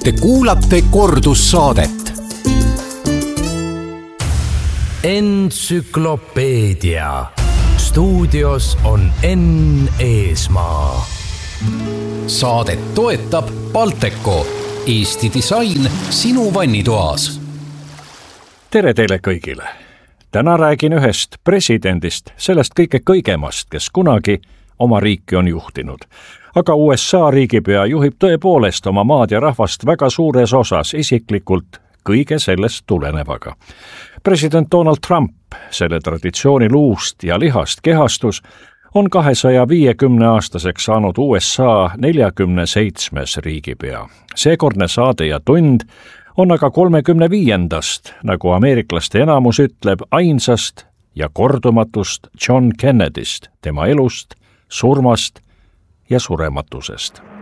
Te kuulate kordussaadet. Entsüklopeedia. Stuudios on Enn Eesmaa. Saadet toetab Balteco, Eesti disain sinu vannitoas. Tere teile kõigile. Täna räägin ühest presidendist, sellest kõigemast, kes kunagi oma riiki on juhtinud. Aga USA riigipea juhib tõepoolest oma maad ja rahvast väga suures osas isiklikult kõige sellest tulenevaga. President Donald Trump, selle traditsiooni luust ja lihast kehastus, on 250-aastaseks saanud USA 47. riigipea. Seekordne saade ja tund on aga 35. nagu ameeriklaste enamus ütleb, ainsast ja kordumatust John Kennedyst, tema elust, surmast ja surematusest.